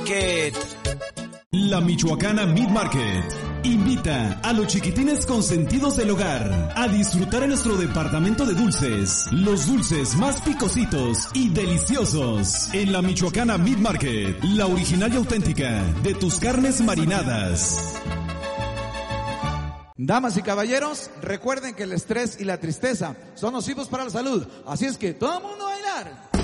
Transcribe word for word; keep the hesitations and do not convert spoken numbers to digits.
Market. La Michoacana Meat Market invita a los chiquitines consentidos del hogar a disfrutar en nuestro departamento de dulces, los dulces más picositos y deliciosos. En la Michoacana Meat Market, la original y auténtica de tus carnes marinadas. Damas y caballeros, recuerden que el estrés y la tristeza son nocivos para la salud, así es que todo el mundo a bailar.